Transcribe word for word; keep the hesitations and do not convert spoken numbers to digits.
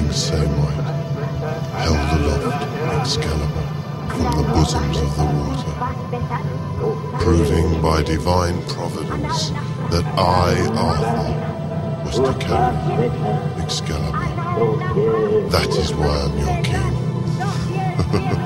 King Samite held aloft Excalibur from the bosoms of the water, proving by divine providence that I, Arthur, was to carry Excalibur. That is why I'm your king.